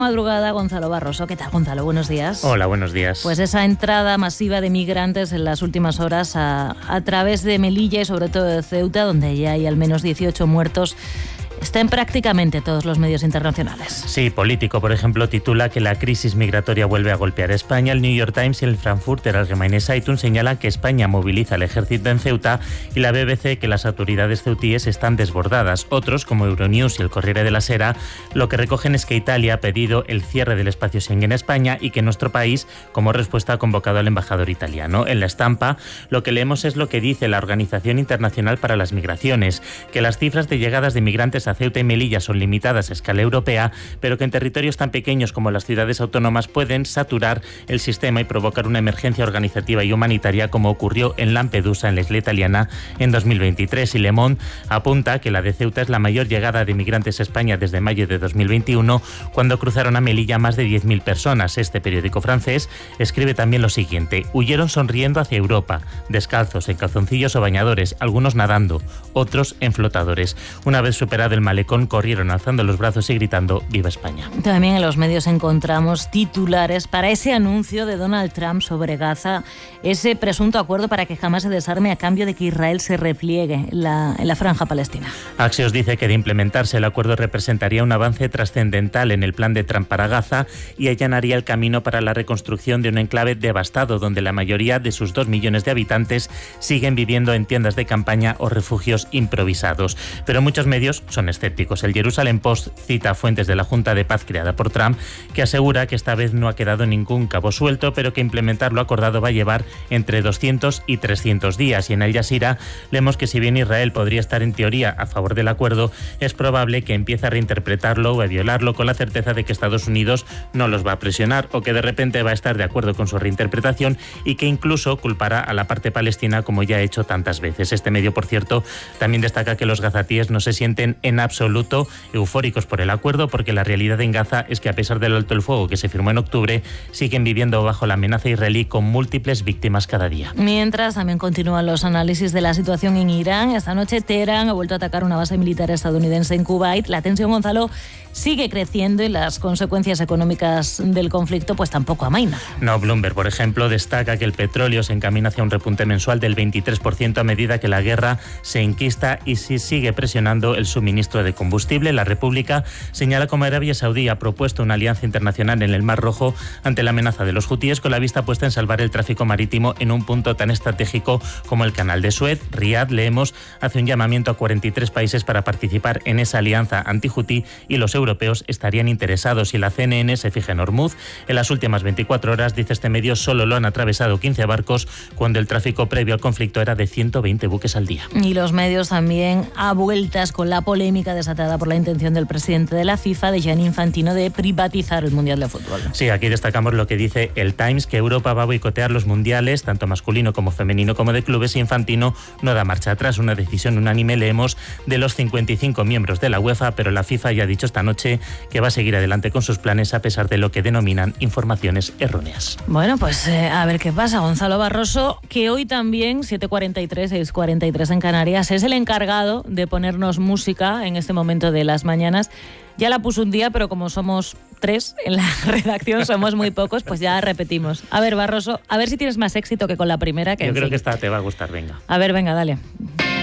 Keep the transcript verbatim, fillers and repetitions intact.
Madrugada, Gonzalo Barroso. ¿Qué tal, Gonzalo? Buenos días. Hola, buenos días. Pues esa entrada masiva de migrantes en las últimas horas a, a través de Melilla y sobre todo de Ceuta, donde ya hay al menos dieciocho muertos, está en prácticamente todos los medios internacionales. Sí, Político, por ejemplo, titula que la crisis migratoria vuelve a golpear a España. El New York Times y el Frankfurter Allgemeine Zeitung señalan que España moviliza al ejército en Ceuta y la B B C que las autoridades ceutíes están desbordadas. Otros, como Euronews y el Corriere della Sera, lo que recogen es que Italia ha pedido el cierre del espacio Schengen a España y que nuestro país, como respuesta, ha convocado al embajador italiano. En La Estampa, lo que leemos es lo que dice la Organización Internacional para las Migraciones, que las cifras de llegadas de migrantes a Ceuta y Melilla son limitadas a escala europea, pero que en territorios tan pequeños como las ciudades autónomas pueden saturar el sistema y provocar una emergencia organizativa y humanitaria, como ocurrió en Lampedusa, en la isla italiana, en dos mil veintitrés. Y Le Monde apunta que la de Ceuta es la mayor llegada de migrantes a España desde mayo de dos mil veintiuno, cuando cruzaron a Melilla más de diez mil personas. Este periódico francés escribe también lo siguiente: huyeron sonriendo hacia Europa, descalzos, en calzoncillos o bañadores, algunos nadando, otros en flotadores. Una vez superado el malecón, corrieron alzando los brazos y gritando ¡Viva España! También en los medios encontramos titulares para ese anuncio de Donald Trump sobre Gaza, ese presunto acuerdo para que jamás se desarme a cambio de que Israel se repliegue en la, en la franja palestina. Axios dice que de implementarse el acuerdo representaría un avance trascendental en el plan de Trump para Gaza y allanaría el camino para la reconstrucción de un enclave devastado donde la mayoría de sus dos millones de habitantes siguen viviendo en tiendas de campaña o refugios improvisados. Pero muchos medios son escépticos. El Jerusalem Post cita fuentes de la Junta de Paz creada por Trump que asegura que esta vez no ha quedado ningún cabo suelto, pero que implementar lo acordado va a llevar entre doscientos y trescientos días. Y en Al Jazeera leemos que si bien Israel podría estar en teoría a favor del acuerdo, es probable que empiece a reinterpretarlo o a violarlo con la certeza de que Estados Unidos no los va a presionar o que de repente va a estar de acuerdo con su reinterpretación y que incluso culpará a la parte palestina como ya ha hecho tantas veces. Este medio, por cierto, también destaca que los gazatíes no se sienten en absoluto eufóricos por el acuerdo, porque la realidad en Gaza es que a pesar del alto el fuego que se firmó en octubre, siguen viviendo bajo la amenaza israelí con múltiples víctimas cada día. Mientras, también continúan los análisis de la situación en Irán. Esta noche Teherán ha vuelto a atacar una base militar estadounidense en Kuwait. La tensión, Gonzalo, sigue creciendo y las consecuencias económicas del conflicto pues tampoco amainan. No, Bloomberg, por ejemplo, destaca que el petróleo se encamina hacia un repunte mensual del veintitrés por ciento a medida que la guerra se enquista y se sigue presionando el suministro de combustible. La República señala como Arabia Saudí ha propuesto una alianza internacional en el Mar Rojo ante la amenaza de los hutíes, con la vista puesta en salvar el tráfico marítimo en un punto tan estratégico como el Canal de Suez. Riad, leemos, hace un llamamiento a cuarenta y tres países para participar en esa alianza anti-hutí y los europeos estarían interesados. Y la C N N se fija en Hormuz. En las últimas veinticuatro horas, dice este medio, solo lo han atravesado quince barcos, cuando el tráfico previo al conflicto era de ciento veinte buques al día. Y los medios también a vueltas con la polémica desatada por la intención del presidente de la FIFA, de Gianni Infantino, de privatizar el Mundial de Fútbol. Sí, aquí destacamos lo que dice el Times, que Europa va a boicotear los mundiales, tanto masculino como femenino como de clubes, y Infantino no da marcha atrás. Una decisión unánime, leemos, de los cincuenta y cinco miembros de la UEFA, pero la FIFA ya ha dicho esta noche que va a seguir adelante con sus planes a pesar de lo que denominan informaciones erróneas. Bueno, pues eh, a ver qué pasa. Gonzalo Barroso, que hoy también, siete cuarenta y tres, seis cuarenta y tres en Canarias, es el encargado de ponernos música en este momento de las mañanas. Ya la puso un día, pero como somos tres en la redacción, somos muy pocos, pues ya repetimos. A ver, Barroso, a ver si tienes más éxito que con la primera. Que Yo creo fin. que esta te va a gustar, venga. A ver, venga, dale.